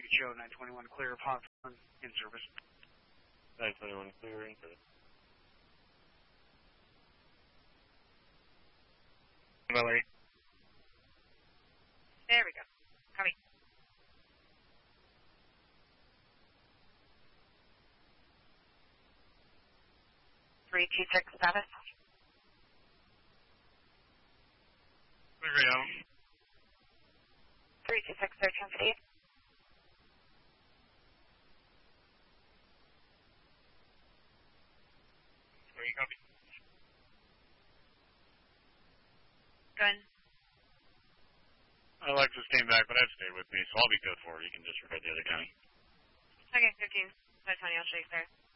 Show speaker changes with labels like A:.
A: Joe, 921 clear, Pond in service.
B: 921 clear, in service.
C: Valerie.
D: There we go. Coming. 326 status.
C: Delivery out.
D: 326 search and speed.
C: Where you copy?
D: Gun.
C: Alexis came back, but I'd stay with me, so I'll be good for her. You can disregard the other county.
D: Okay, 15. So Tony, I'll show you there.